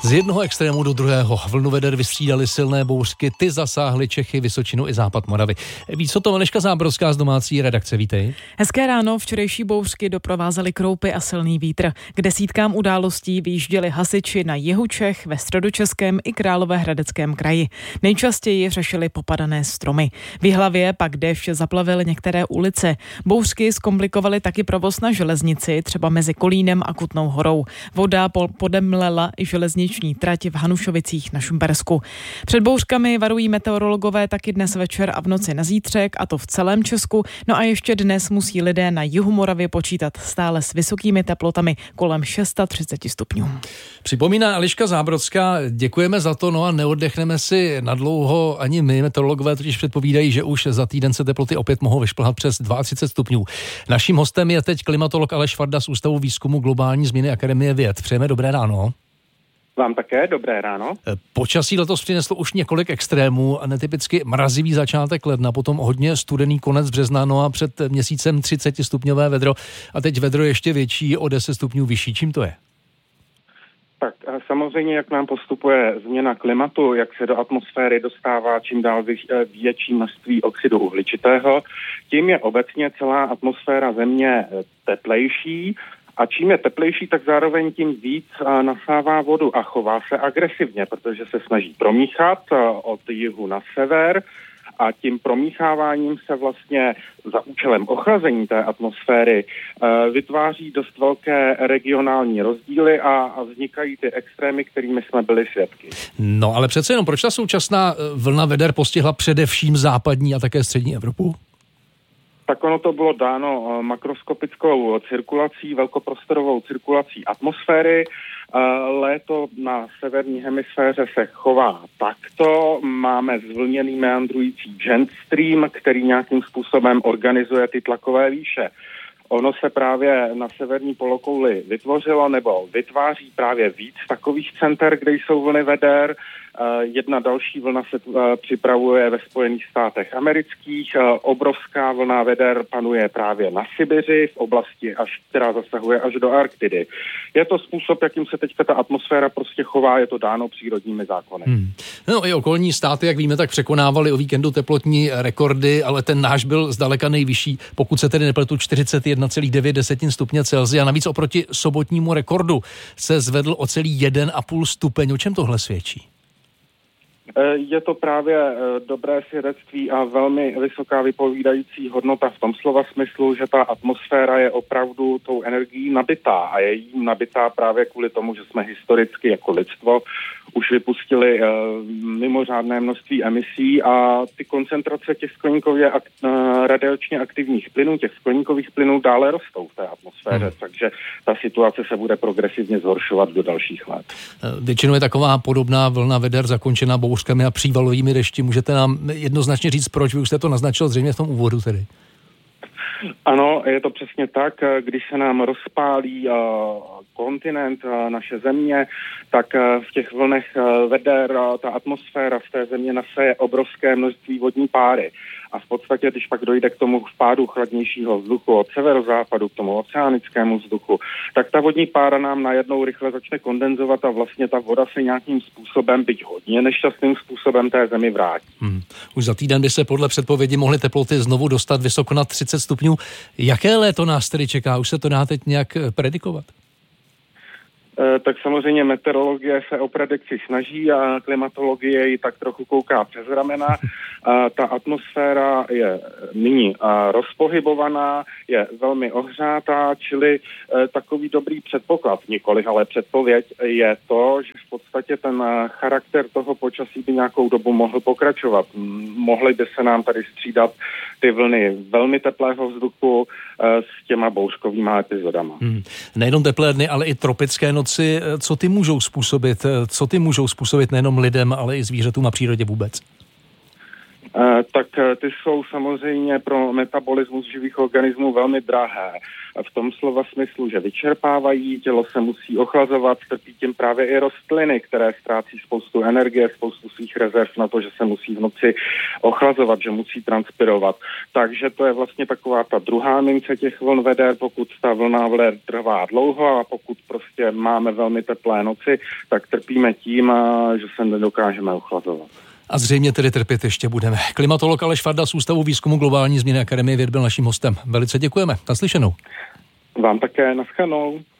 Z jednoho extrému do druhého vlnu veder vystřídaly silné bouřky, ty zasáhly Čechy, Vysočinu i západ Moravy. Víc o tom Eliška Záborská z domácí redakce, vítej. Hezké ráno, včerejší bouřky doprovázely kroupy a silný vítr. K desítkám událostí vyjížděli hasiči na jihu Čech, ve středočeském i Královéhradeckém kraji. Nejčastěji řešili popadané stromy. V Jihlavě pak déšť zaplavil některé ulice. Bouřky zkomplikovaly taky provoz na železnici, třeba mezi Kolínem a Kutnou Horou. Voda podemlela i železniční trať v Hanušovicích na Šumpersku. Před bouřkami varují meteorologové taky dnes večer a v noci na zítřek, a to v celém Česku. No a ještě dnes musí lidé na jihu Moravy počítat stále s vysokými teplotami kolem 630 stupňů. Připomíná Eliška Zábrodská, děkujeme za to, no a neoddechneme si nadlouho ani my. Meteorologové totiž předpovídají, že už za týden se teploty opět mohou vyšplhat přes 32 stupňů. Naším hostem je teď klimatolog Aleš Švarda z Ústavu výzkumu globální změny Akademie věd. Přejeme dobré ráno. Vám také dobré ráno. Počasí letos přineslo už několik extrémů, netypicky mrazivý začátek ledna, potom hodně studený konec března, no a před měsícem 30 stupňové vedro a teď vedro ještě větší, o 10 stupňů vyšší. Čím to je? Tak samozřejmě, jak nám postupuje změna klimatu, jak se do atmosféry dostává čím dál větší množství oxidu uhličitého, tím je obecně celá atmosféra Země teplejší. A čím je teplejší, tak zároveň tím víc nasává vodu a chová se agresivně, protože se snaží promíchat od jihu na sever a tím promícháváním se vlastně za účelem ochlazení té atmosféry vytváří dost velké regionální rozdíly a vznikají ty extrémy, kterými jsme byli svědky. No ale přece jenom, proč ta současná vlna veder postihla především západní a také střední Evropu? Tak ono to bylo dáno makroskopickou cirkulací, velkoprostorovou cirkulací atmosféry. Léto na severní hemisféře se chová takto. Máme zvlněný meandrující jet stream, který nějakým způsobem organizuje ty tlakové výše. Ono se právě na severní polokouli vytvořilo nebo vytváří právě víc takových center, kde jsou vlny veder. Jedna další vlna se připravuje ve Spojených státech amerických. Obrovská vlna veder panuje právě na Sibiři, v oblasti, která zasahuje až do Arktidy. Je to způsob, jakým se teďka ta atmosféra prostě chová, je to dáno přírodními zákony. No i okolní státy, jak víme, tak překonávaly o víkendu teplotní rekordy, ale ten náš byl zdaleka nejvyšší, pokud se tedy nepletu 41,9 stupně Celsia. Navíc oproti sobotnímu rekordu se zvedl o celý 1,5 stupeň. O čem tohle svědčí? Je to právě dobré svědectví a velmi vysoká vypovídající hodnota v tom slova smyslu, že ta atmosféra je opravdu tou energií nabitá a je jí nabitá právě kvůli tomu, že jsme historicky jako lidstvo už vypustili mimořádné množství emisí a ty koncentrace těch skleníkově radiačně aktivních plynů, těch skleníkových plynů dále rostou v té atmosféře, takže ta situace se bude progresivně zhoršovat do dalších let. Většinou je taková podobná vlna veder zakončena bouřkami a přívalovými dešti. Můžete nám jednoznačně říct, proč? Vy už jste to naznačil zřejmě v tom úvodu tedy. Ano, je to přesně tak. Když se nám rozpálí kontinent, naše země, tak v těch vlnech veder ta atmosféra v té země naseje obrovské množství vodní páry. A v podstatě, když pak dojde k tomu vpádu chladnějšího vzduchu od severozápadu, k tomu oceánickému vzduchu, tak ta vodní pára nám najednou rychle začne kondenzovat a vlastně ta voda se nějakým způsobem, byť hodně nešťastným způsobem, té zemi vrátí. Už za týden by se podle předpovědi mohly teploty znovu dostat vysoko na 30 stupňů. Jaké léto nás tedy čeká? Už se to dá teď nějak predikovat? Tak samozřejmě meteorologie se o predikci snaží a klimatologie ji tak trochu kouká přes ramena. Ta atmosféra je nyní rozpohybovaná, je velmi ohřátá, čili takový dobrý předpoklad, nikoliv, ale předpověď je to, že v podstatě ten charakter toho počasí by nějakou dobu mohl pokračovat. Mohly by se nám tady střídat ty vlny velmi teplého vzduchu s těma bouřkovýma epizodama. Nejenom teplé dny, ale i tropické noci. Co ty můžou způsobit? Co ty můžou způsobit nejenom lidem, ale i zvířatům a přírodě vůbec? Tak ty jsou samozřejmě pro metabolismus živých organismů velmi drahé. V tom slova smyslu, že vyčerpávají, tělo se musí ochlazovat, trpí tím právě i rostliny, které ztrácí spoustu energie, spoustu svých rezerv na to, že se musí v noci ochlazovat, že musí transpirovat. Takže to je vlastně taková ta druhá mince těch vln veder, pokud ta vlna veder trvá dlouho a pokud prostě máme velmi teplé noci, tak trpíme tím, že se nedokážeme ochlazovat. A zřejmě tedy trpět ještě budeme. Klimatolog Aleš Farda z Ústavu výzkumu globální změny Akademie věd byl naším hostem. Velice děkujeme. Naslyšenou. Vám také, naschledanou.